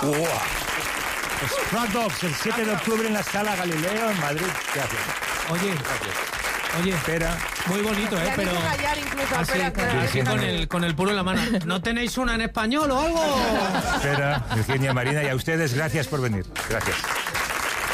Spratt Dogs, el 7 de octubre en la Sala Galileo, en Madrid. Gracias. Oye, Espera. muy bonito, Le pero hizo callar incluso, así, espera. con el puro en la mano. ¿No tenéis una en español o algo? Espera, Virginia, Marina, y a ustedes, gracias por venir. Gracias.